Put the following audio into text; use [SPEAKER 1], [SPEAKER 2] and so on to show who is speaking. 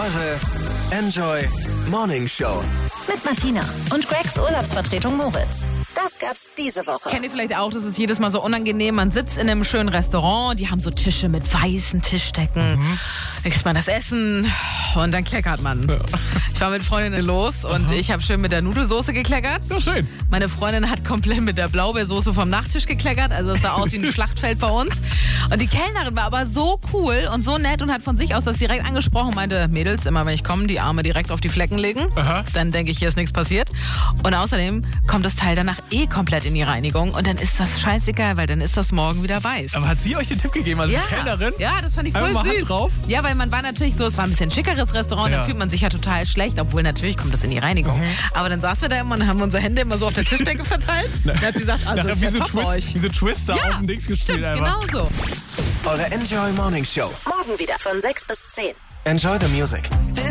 [SPEAKER 1] Eure Enjoy Morning Show.
[SPEAKER 2] Mit Martina und Gregs Urlaubsvertretung Moritz. Das gab's diese Woche.
[SPEAKER 3] Kennt ihr vielleicht auch, das ist jedes Mal so unangenehm. Man sitzt in einem schönen Restaurant, die haben so Tische mit weißen Tischdecken. Dann kriegt man das Essen und dann kleckert man. Ja. Ich war mit Freundinnen los und ich habe schön mit der Nudelsoße gekleckert.
[SPEAKER 4] Ja, schön.
[SPEAKER 3] Meine Freundin hat komplett mit der Blaubeersoße vom Nachtisch gekleckert. Also es sah aus wie ein Schlachtfeld bei uns. Und die Kellnerin war aber so cool und so nett und hat von sich aus das direkt angesprochen. Meinte, Mädels, immer wenn ich komme, die Arme direkt auf die Flecken legen.
[SPEAKER 4] Aha.
[SPEAKER 3] Dann denke ich, hier ist nichts passiert. Und außerdem kommt das Teil danach komplett in die Reinigung. Und dann ist das scheißegal, weil dann ist das morgen wieder weiß.
[SPEAKER 4] Aber hat sie euch den Tipp gegeben, also die Kellnerin?
[SPEAKER 3] Ja, das fand ich voll
[SPEAKER 4] Einfach mal
[SPEAKER 3] süß.
[SPEAKER 4] Hand drauf?
[SPEAKER 3] Ja, weil man war natürlich so, es war ein bisschen schickeres Restaurant, dann fühlt man sich ja total schlecht, obwohl natürlich kommt das in die Reinigung. Aber dann saßen wir da immer und haben unsere Hände immer so auf der Tischdecke verteilt. Dann hat sie gesagt, also ist ja top bei euch.
[SPEAKER 4] Wie so Twister auf dem Dings gespielt.
[SPEAKER 3] Stimmt, genau so.
[SPEAKER 1] Eure Enjoy Morning Show.
[SPEAKER 2] Morgen wieder von 6 bis 10.
[SPEAKER 1] Enjoy the music.